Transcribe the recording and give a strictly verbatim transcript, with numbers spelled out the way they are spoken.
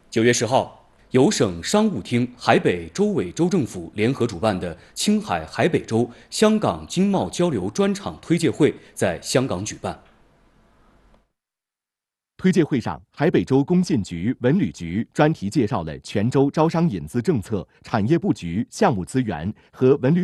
九月十号，由省商务厅、海北州委州政府联合主办的青海海北州香港经贸交流专场推介会在香港举办。 推介会上，海北州工信局、文旅局专题介绍了全州招商引资政策、产业布局、项目资源和文旅。